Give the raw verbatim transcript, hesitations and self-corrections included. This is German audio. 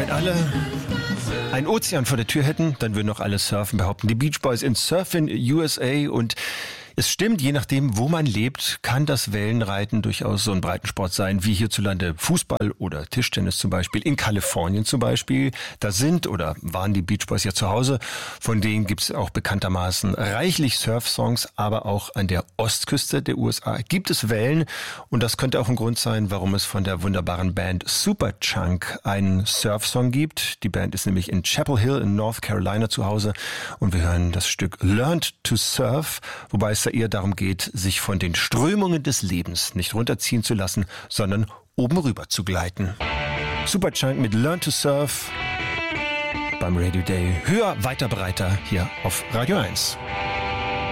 Wenn alle einen Ozean vor der Tür hätten, dann würden auch alle surfen, behaupten die Beach Boys in Surfin' U S A. Und es stimmt, je nachdem, wo man lebt, kann das Wellenreiten durchaus so ein Breitensport sein, wie hierzulande Fußball oder Tischtennis zum Beispiel. In Kalifornien zum Beispiel, da sind oder waren die Beach Boys ja zu Hause. Von denen gibt es auch bekanntermaßen reichlich Surfsongs, aber auch an der Ostküste der U S A gibt es Wellen. Und das könnte auch ein Grund sein, warum es von der wunderbaren Band Superchunk einen Surfsong gibt. Die Band ist nämlich in Chapel Hill in North Carolina zu Hause. Und wir hören das Stück Learned to Surf, wobei es eher darum geht, sich von den Strömungen des Lebens nicht runterziehen zu lassen, sondern oben rüber zu gleiten. Superchunk mit Learn to Surf beim Radio Day. Höher, weiter, breiter hier auf Radio eins.